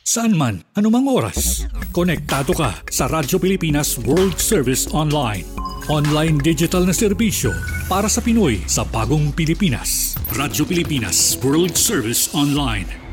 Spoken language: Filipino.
Saan man, anumang oras. Konektado ka sa Radyo Pilipinas World Service Online. Online digital na serbisyo para sa Pinoy sa bagong Pilipinas. Radyo Pilipinas World Service Online.